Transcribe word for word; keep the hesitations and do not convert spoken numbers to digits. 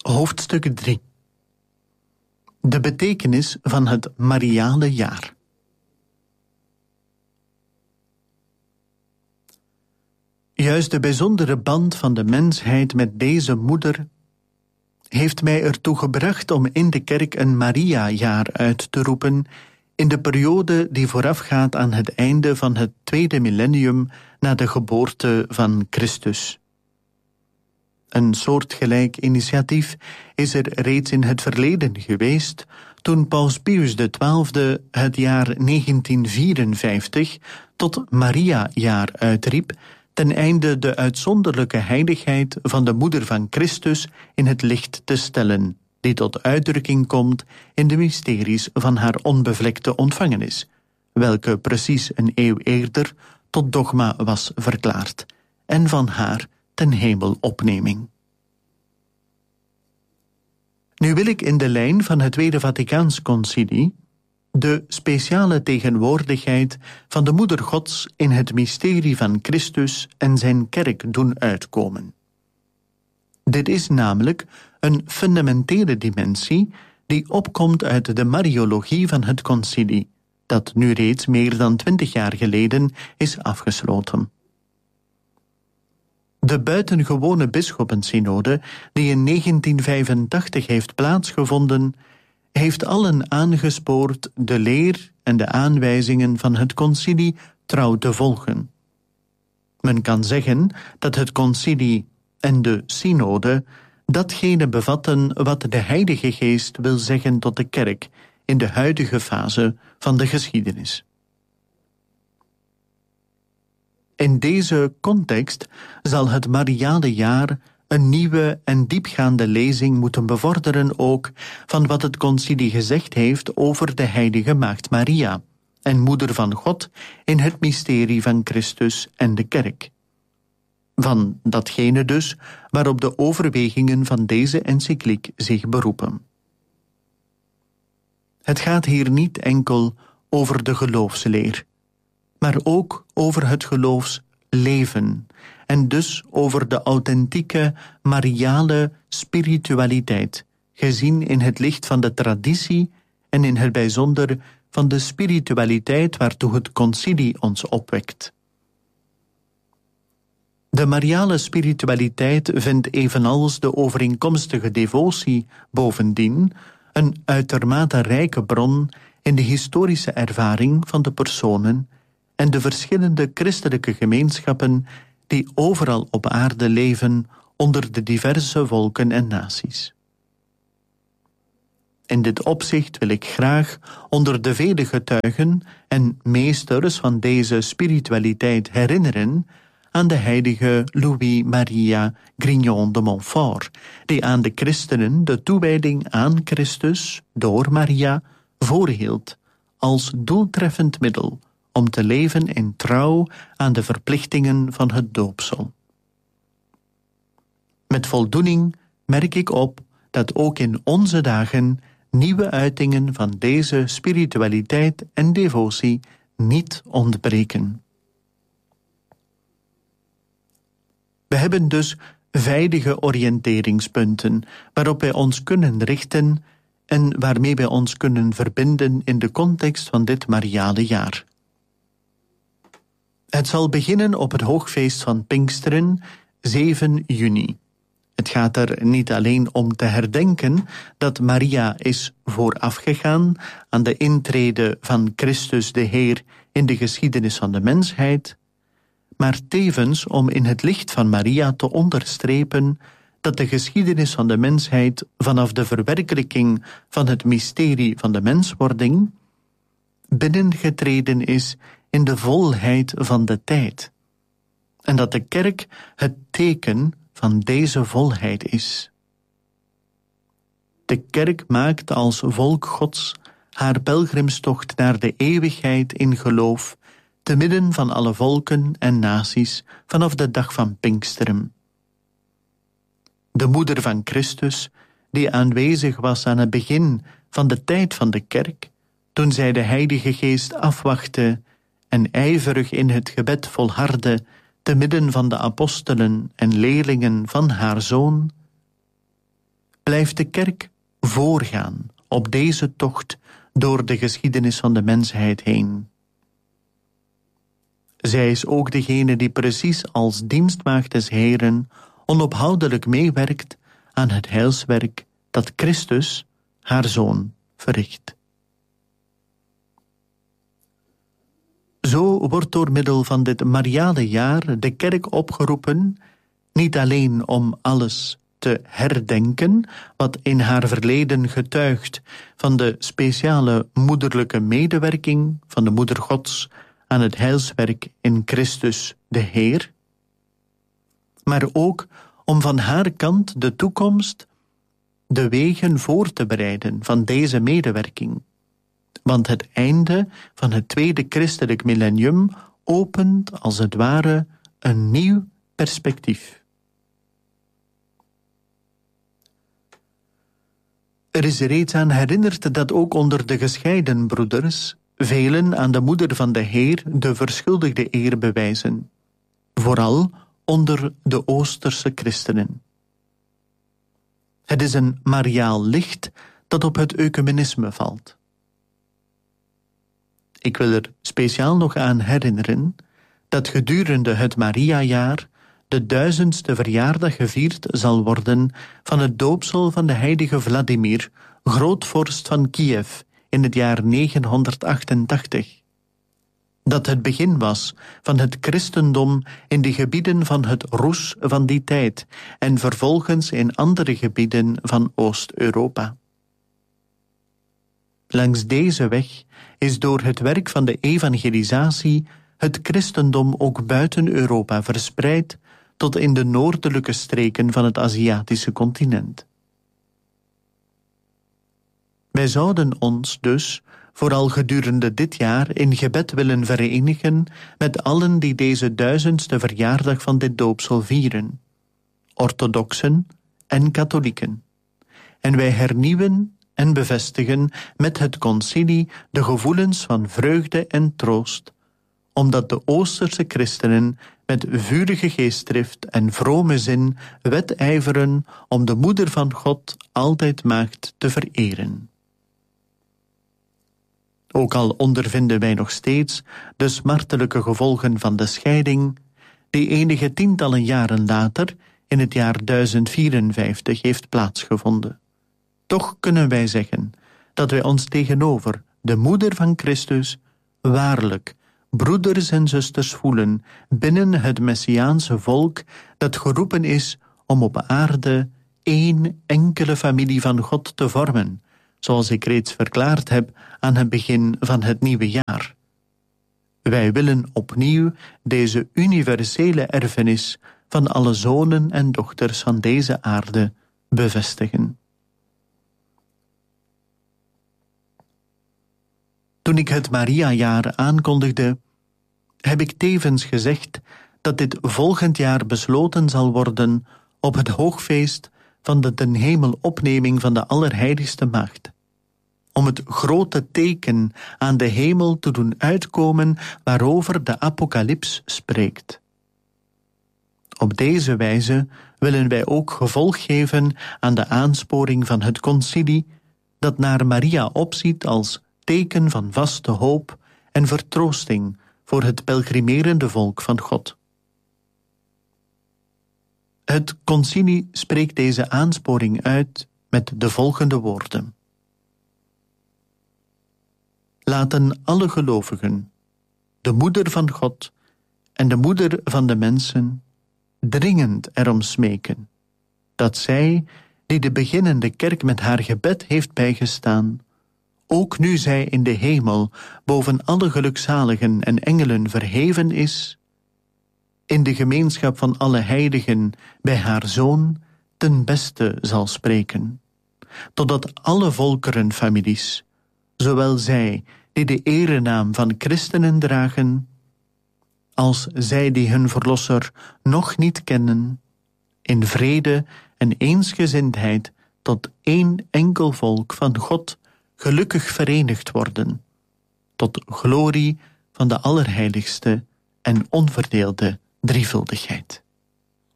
Hoofdstuk drie. De betekenis van het Mariale jaar. Juist de bijzondere band van de mensheid met deze moeder heeft mij ertoe gebracht om in de kerk een Maria-jaar uit te roepen in de periode die voorafgaat aan het einde van het tweede millennium na de geboorte van Christus. Een soortgelijk initiatief is er reeds in het verleden geweest, toen Paus Pius de twaalfde het jaar negentien vierenvijftig tot Maria-jaar uitriep, ten einde de uitzonderlijke heiligheid van de moeder van Christus in het licht te stellen, die tot uitdrukking komt in de mysteries van haar onbevlekte ontvangenis, welke precies een eeuw eerder tot dogma was verklaard, en van haar ten hemelopneming. Nu wil ik in de lijn van het Tweede Vaticaans Concilie de speciale tegenwoordigheid van de Moeder Gods in het mysterie van Christus en zijn kerk doen uitkomen. Dit is namelijk een fundamentele dimensie die opkomt uit de Mariologie van het Concilie, dat nu reeds meer dan twintig jaar geleden is afgesloten. De buitengewone bisschoppensynode, die in negentien vijfentachtig heeft plaatsgevonden, heeft allen aangespoord de leer en de aanwijzingen van het concilie trouw te volgen. Men kan zeggen dat het concilie en de synode datgene bevatten wat de Heilige Geest wil zeggen tot de kerk in de huidige fase van de geschiedenis. In deze context zal het Mariale jaar een nieuwe en diepgaande lezing moeten bevorderen ook van wat het concilie gezegd heeft over de heilige maagd Maria en moeder van God in het mysterie van Christus en de kerk. Van datgene dus waarop de overwegingen van deze encycliek zich beroepen. Het gaat hier niet enkel over de geloofsleer, maar ook over het geloofsleven en dus over de authentieke Mariale spiritualiteit, gezien in het licht van de traditie en in het bijzonder van de spiritualiteit waartoe het concilie ons opwekt. De Mariale spiritualiteit vindt evenals de overeenkomstige devotie bovendien een uitermate rijke bron in de historische ervaring van de personen en de verschillende christelijke gemeenschappen die overal op aarde leven onder de diverse volken en naties. In dit opzicht wil ik graag onder de vele getuigen en meesters van deze spiritualiteit herinneren aan de heilige Louis-Maria Grignon de Montfort, die aan de christenen de toewijding aan Christus door Maria voorhield als doeltreffend middel om te leven in trouw aan de verplichtingen van het doopsel. Met voldoening merk ik op dat ook in onze dagen nieuwe uitingen van deze spiritualiteit en devotie niet ontbreken. We hebben dus veilige oriënteringspunten waarop wij ons kunnen richten en waarmee wij ons kunnen verbinden in de context van dit Mariale jaar. Het zal beginnen op het hoogfeest van Pinksteren, zeven juni. Het gaat er niet alleen om te herdenken dat Maria is voorafgegaan aan de intrede van Christus de Heer in de geschiedenis van de mensheid, maar tevens om in het licht van Maria te onderstrepen dat de geschiedenis van de mensheid vanaf de verwerkelijking van het mysterie van de menswording binnengetreden is in de volheid van de tijd, en dat de kerk het teken van deze volheid is. De kerk maakt als volk Gods haar pelgrimstocht naar de eeuwigheid in geloof, te midden van alle volken en naties vanaf de dag van Pinksteren. De moeder van Christus, die aanwezig was aan het begin van de tijd van de kerk, toen zij de Heilige Geest afwachtte en ijverig in het gebed volhardde te midden van de apostelen en leerlingen van haar zoon, blijft de kerk voorgaan op deze tocht door de geschiedenis van de mensheid heen. Zij is ook degene die precies als dienstmaagd des Heeren onophoudelijk meewerkt aan het heilswerk dat Christus, haar Zoon, verricht. Zo wordt door middel van dit mariale jaar de kerk opgeroepen niet alleen om alles te herdenken wat in haar verleden getuigt van de speciale moederlijke medewerking van de Moeder Gods aan het heilswerk in Christus de Heer, maar ook om van haar kant de toekomst, de wegen voor te bereiden van deze medewerking. Want het einde van het tweede christelijk millennium opent als het ware een nieuw perspectief. Er is reeds aan herinnerd dat ook onder de gescheiden broeders velen aan de moeder van de Heer de verschuldigde eer bewijzen, vooral onder de Oosterse christenen. Het is een mariaal licht dat op het ecumenisme valt. Ik wil er speciaal nog aan herinneren dat gedurende het Mariajaar de duizendste verjaardag gevierd zal worden van het doopsel van de heilige Vladimir, grootvorst van Kiev, in het jaar negenhonderdachtentachtig. Dat het begin was van het christendom in de gebieden van het Roes van die tijd en vervolgens in andere gebieden van Oost-Europa. Langs deze weg is door het werk van de evangelisatie het christendom ook buiten Europa verspreid tot in de noordelijke streken van het Aziatische continent. Wij zouden ons dus vooral gedurende dit jaar in gebed willen verenigen met allen die deze duizendste verjaardag van dit doopsel vieren, orthodoxen en katholieken. En wij hernieuwen en bevestigen met het concilie de gevoelens van vreugde en troost, omdat de Oosterse christenen met vurige geestdrift en vrome zin wedijveren om de moeder van God altijd maagd te vereren. Ook al ondervinden wij nog steeds de smartelijke gevolgen van de scheiding, die enige tientallen jaren later, in het jaar duizend vierenvijftig, heeft plaatsgevonden. Toch kunnen wij zeggen dat wij ons tegenover de moeder van Christus waarlijk broeders en zusters voelen binnen het Messiaanse volk dat geroepen is om op aarde één enkele familie van God te vormen, zoals ik reeds verklaard heb aan het begin van het nieuwe jaar. Wij willen opnieuw deze universele erfenis van alle zonen en dochters van deze aarde bevestigen. Toen ik het Mariajaar aankondigde, heb ik tevens gezegd dat dit volgend jaar besloten zal worden op het hoogfeest van de ten hemel opneming van de Allerheiligste Maagd, om het grote teken aan de hemel te doen uitkomen waarover de Apocalyps spreekt. Op deze wijze willen wij ook gevolg geven aan de aansporing van het concilie dat naar Maria opziet als teken van vaste hoop en vertroosting voor het pelgrimerende volk van God. Het concilie spreekt deze aansporing uit met de volgende woorden. Laten alle gelovigen, de moeder van God en de moeder van de mensen, dringend erom smeken, dat zij, die de beginnende kerk met haar gebed heeft bijgestaan, ook nu zij in de hemel boven alle gelukzaligen en engelen verheven is, in de gemeenschap van alle heiligen bij haar Zoon ten beste zal spreken, totdat alle volkerenfamilies, zowel zij die de erenaam van christenen dragen, als zij die hun Verlosser nog niet kennen, in vrede en eensgezindheid tot één enkel volk van God gelukkig verenigd worden, tot glorie van de Allerheiligste en onverdeelde drievuldigheid.